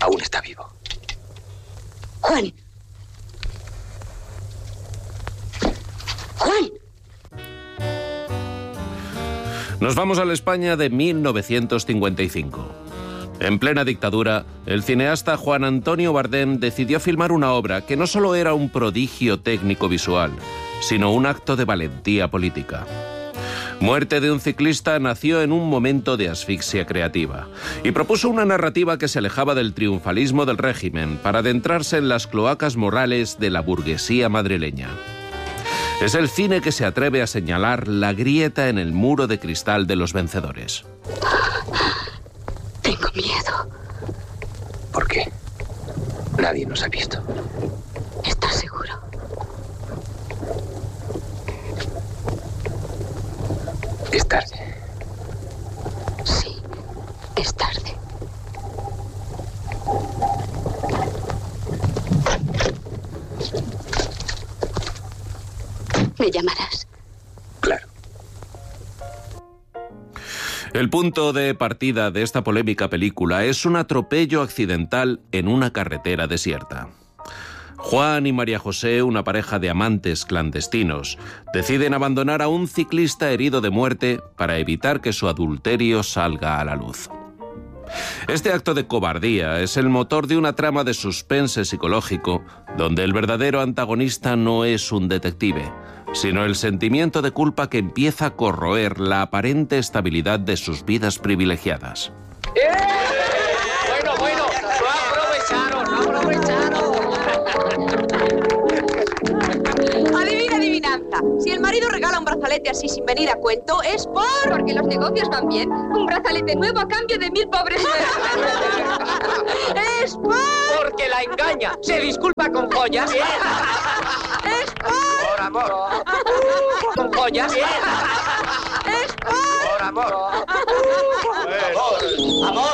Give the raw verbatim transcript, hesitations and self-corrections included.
Aún está vivo. Juan. Juan. Nos vamos a la España de mil novecientos cincuenta y cinco. En plena dictadura, el cineasta Juan Antonio Bardem decidió filmar una obra que no solo era un prodigio técnico visual, sino un acto de valentía política. Muerte de un ciclista nació en un momento de asfixia creativa y propuso una narrativa que se alejaba del triunfalismo del régimen para adentrarse en las cloacas morales de la burguesía madrileña. Es el cine que se atreve a señalar la grieta en el muro de cristal de los vencedores. Tengo miedo. ¿Por qué? Nadie nos ha visto. ¿Estás seguro? Es tarde. Sí, es tarde. ¿Me llamarás? Claro. El punto de partida de esta polémica película es un atropello accidental en una carretera desierta. Juan y María José, una pareja de amantes clandestinos, deciden abandonar a un ciclista herido de muerte para evitar que su adulterio salga a la luz. Este acto de cobardía es el motor de una trama de suspense psicológico donde el verdadero antagonista no es un detective, sino el sentimiento de culpa que empieza a corroer la aparente estabilidad de sus vidas privilegiadas. ¡Eh! Bueno, bueno, no aprovecharon, no aprovecharon. Adivina, adivinanza. Si el marido regala un brazalete así sin venir a cuento, es por... Porque los negocios van bien. Un brazalete nuevo a cambio de mil pobres. es por... Porque la engaña. Se disculpa con joyas. es por... Por amor. Con joyas. es por... Por amor. Amor. Amor.